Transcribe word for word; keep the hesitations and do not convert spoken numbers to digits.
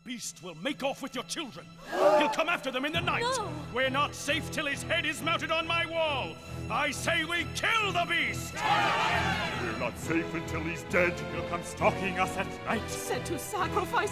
beast will make off with your children. He'll come after them in the night. No. We're not safe till his head is mounted on my wall. I say we kill the beast! We're not safe until he's dead. He'll come stalking us at night. Said to sacrifice